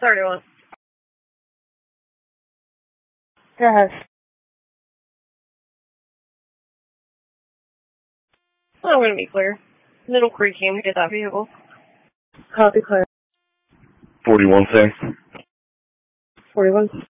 31. Go ahead. I'm going to be clear. Middle Creek came to get that vehicle. Copy, clear. 41, say. 41.